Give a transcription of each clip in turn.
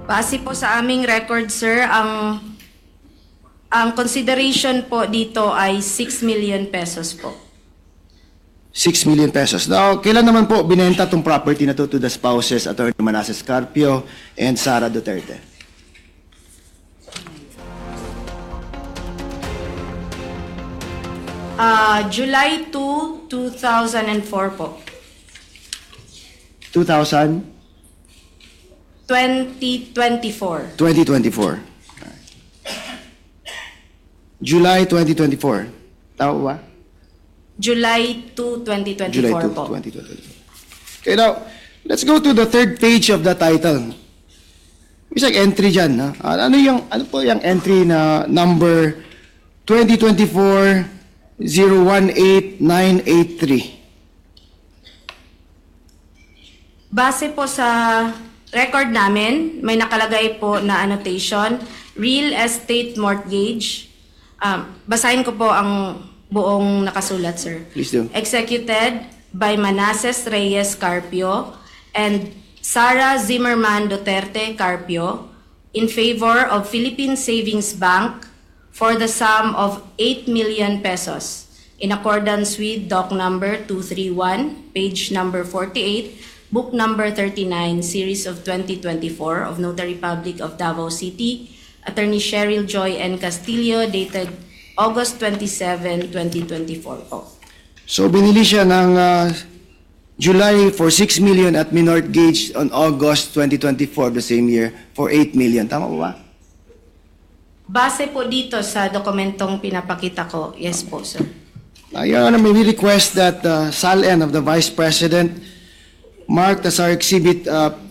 Base po sa aming record, sir, ang consideration po dito ay 6 million pesos po. 6 million pesos. Now, kailan naman po binenta itong property na to the spouses, Attorney Manasseh Carpio and Sara Duterte? July 2, 2004 po. 2000? 2024. 2024. July 2024. Tama ba? July 2, 2024 July 2, po. 2024. Okay, now, let's go to the third page of the title. Isang entry dyan. Ha? Ano po yung entry na number 2024-018983? Base po sa record namin, may nakalagay po na annotation, real estate mortgage. Basahin ko po ang buong nakasulat, sir. Please do. Executed by Manasseh Reyes Carpio and Sara Zimmerman Duterte Carpio in favor of Philippine Savings Bank for the sum of 8 million pesos in accordance with doc number 231, page number 48, book number 39, series of 2024 of Notary Public of Davao City, Attorney Cheryl Joy N. Castillo, dated August 27, 2024 po. So, binili siya ng July for 6 million at minortgaged on August 2024 the same year for 8 million. Tama po ba? Base po dito sa dokumentong pinapakita ko, yes po, sir. Your Honor, may we request that SALN of the Vice President marked as our exhibit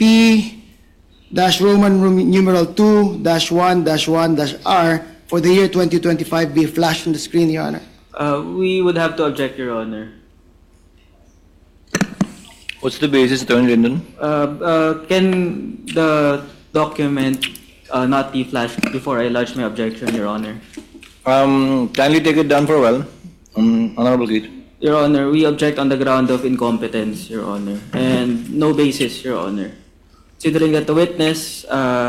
P-Roman numeral 2-1-1-R for the year 2025 be flashed on the screen, Your Honor. We would have to object, Your Honor. What's the basis, Attorney Lyndon? Can the document not be flashed before I lodge my objection, Your Honor? Kindly take it down for a while, Honorable Keith. Your Honor, we object on the ground of incompetence, Your Honor, and no basis, Your Honor. Considering that the witness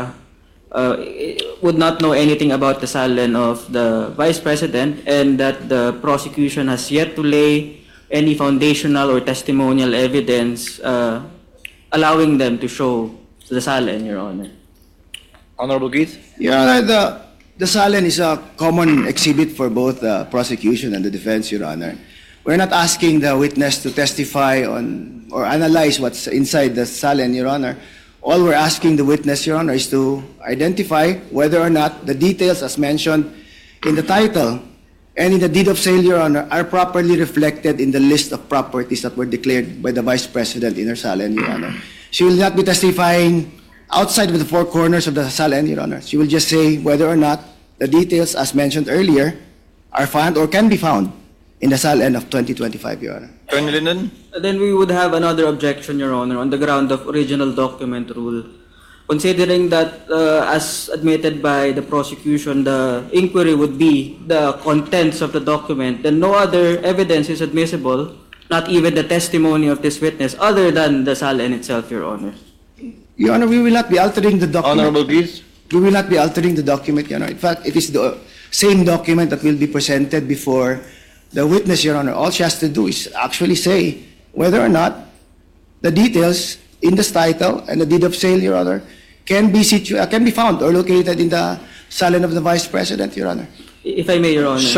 would not know anything about the SALN of the Vice President and that the prosecution has yet to lay any foundational or testimonial evidence allowing them to show the SALN, Your Honor. Honorable Keith? Your Honor, the SALN is a common exhibit for both the prosecution and the defense, Your Honor. We're not asking the witness to testify on or analyze what's inside the SALN, Your Honor. All we're asking the witness, Your Honor, is to identify whether or not the details as mentioned in the title and in the deed of sale, Your Honor, are properly reflected in the list of properties that were declared by the Vice President in her SALN, Your Honor. She will not be testifying outside of the four corners of the SALN, Your Honor. She will just say whether or not the details as mentioned earlier are found or can be found in the SALN of 2025, Your Honor. Attorney Lyndon? Then we would have another objection, Your Honor, on the ground of original document rule. Considering that, as admitted by the prosecution, the inquiry would be the contents of the document, then no other evidence is admissible, not even the testimony of this witness, other than the SALN itself, Your Honor. Your Honor, we will not be altering the document. Honorable Keith? We will not be altering the document, Your Honor. In fact, it is the same document that will be presented before the witness, Your Honor. All she has to do is actually say whether or not the details in this title and the deed of sale, Your Honor, can be found or located in the SALN of the Vice President, Your Honor. If I may, Your Honor.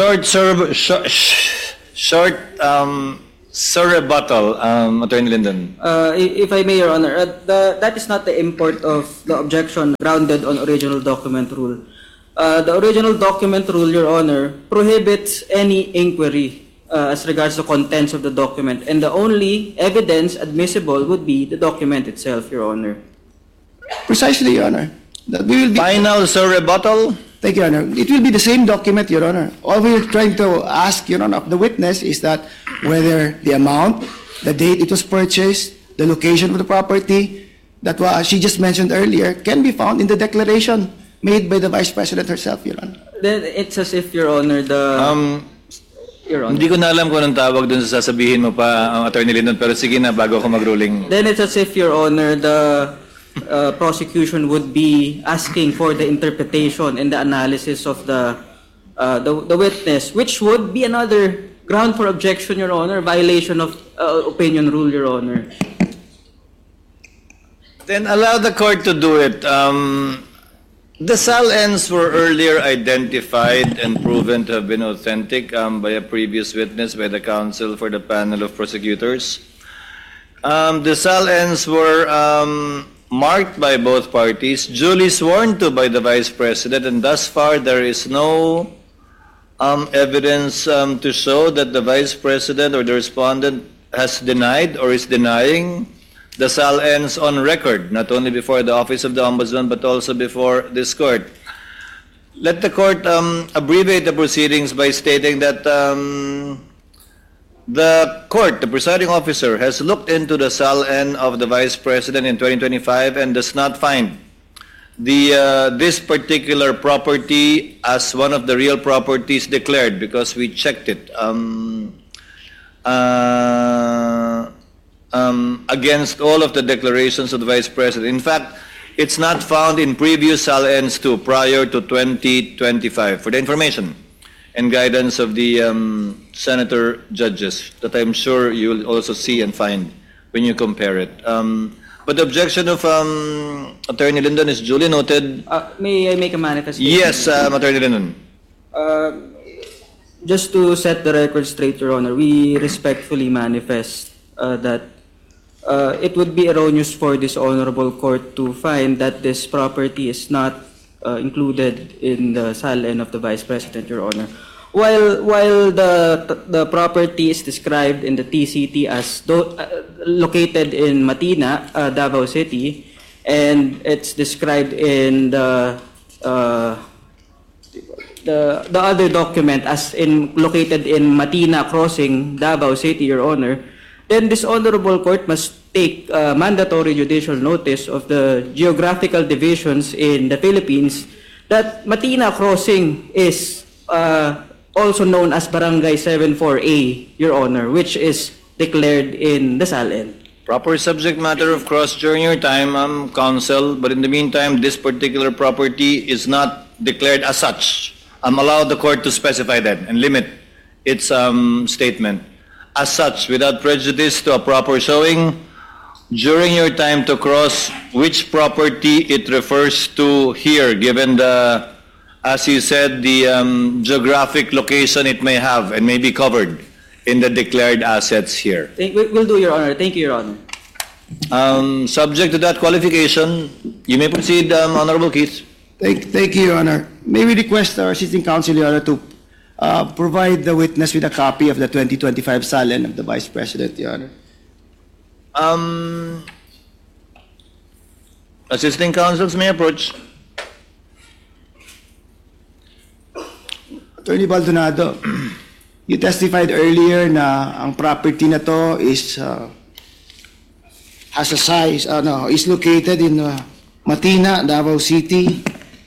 Short rebuttal, Attorney Lyndon. If I may, Your Honor, that is not the import of the objection grounded on original document rule. The original document rule, Your Honor, prohibits any inquiry as regards the contents of the document, and the only evidence admissible would be the document itself, Your Honor. Precisely, Your Honor. That we will be Final rebuttal? Thank you, Your Honor. It will be the same document, Your Honor. All we are trying to ask, Your Honor, of the witness is that whether the amount, the date it was purchased, the location of the property, that she just mentioned earlier, can be found in the declaration made by the Vice President herself, Your Honor. Then it's as if, Your Honor, Your Honor. Hindi ko na alam kung anong tawag dun sa sasabihin mo pa, Attorney Lyndon, pero sige na, bago ako mag-ruling. Then it's as if, Your Honor, prosecution would be asking for the interpretation and the analysis of the witness, which would be another ground for objection, Your Honor, violation of opinion rule, Your Honor. Then allow the court to do it. The SALNs were earlier identified and proven to have been authentic by a previous witness by the counsel for the panel of prosecutors. The SALNs were marked by both parties, duly sworn to by the Vice President, and thus far there is no evidence to show that the Vice President or the respondent has denied or is denying the SALNs on record, not only before the Office of the Ombudsman but also before this court. Let the court abbreviate the proceedings by stating that the court, the presiding officer, has looked into the SALN of the Vice President in 2025 and does not find this particular property as one of the real properties declared, because we checked it against all of the declarations of the Vice President. In fact, it's not found in previous SALNs too, prior to 2025. For the information and guidance of the senator judges, that I'm sure you'll also see and find when you compare it. But the objection of Attorney Lyndon is duly noted. May I make a manifestation? Yes, Attorney Lyndon. Just to set the record straight, Your Honor, we respectfully manifest that it would be erroneous for this honorable court to find that this property is not included in the SALN of the Vice President, Your Honor. While the property is described in the TCT as located in Matina, Davao City, and it's described in the other document as located in Matina Crossing, Davao City, Your Honor, then this honorable court must take mandatory judicial notice of the geographical divisions in the Philippines, that Matina Crossing is also known as Barangay 74A, Your Honor, which is declared in the SALN. Proper subject matter of cross during your time, counsel, but in the meantime, this particular property is not declared as such. Allow the court to specify that and limit its statement as such, without prejudice to a proper showing during your time to cross which property it refers to here, given the, as you said, the geographic location it may have and may be covered in the declared assets here. We'll do, Your Honor. Thank you, Your Honor. Subject to that qualification, you may proceed, Honorable Keith. Thank you, Your Honor. May we request our assisting counsel, Your Honor, to provide the witness with a copy of the 2025 SALN of the Vice President, Your Honor. Assisting counsels may approach. Attorney Baldonado, you testified earlier na ang property na to is has a size, is located in Matina, Davao City.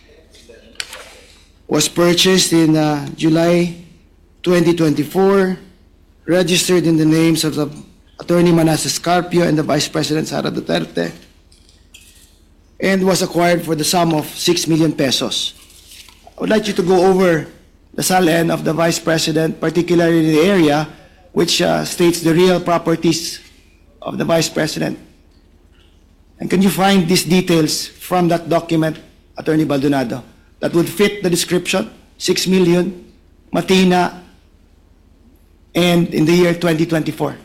Was purchased in July 2024, registered in the names of the Attorney Manasseh Carpio and the Vice President Sara Duterte, and was acquired for the sum of 6 million pesos. I would like you to go over the SALN of the Vice President, particularly in the area which states the real properties of the Vice President. And can you find these details from that document, Attorney Baldonado, that would fit the description? 6 million, Matina, and in the year 2024.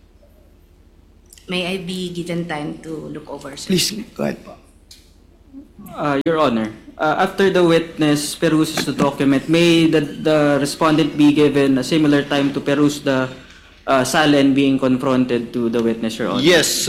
May I be given time to look over, sir? Please, go ahead. Your Honor, after the witness peruses the document, may the respondent be given a similar time to peruse the SALN being confronted to the witness, Your Honor? Yes.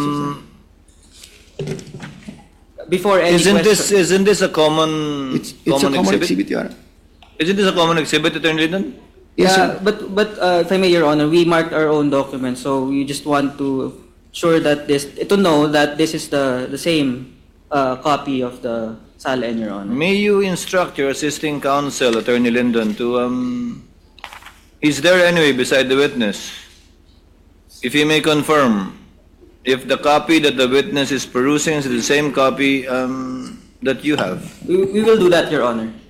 Before any Isn't question, this a common It's a common exhibit, Your Honor. Isn't this a common exhibit, Attorney Lyndon? Yes, yeah, sir. but if I may, Your Honor, we marked our own document, so we just want to sure that to know that this is the same copy of the SALN, Your Honor. May you instruct your assisting counsel, Attorney Lyndon, to is there anyway beside the witness, if he may confirm if the copy that the witness is perusing is the same copy that you have. We will do that, Your Honor.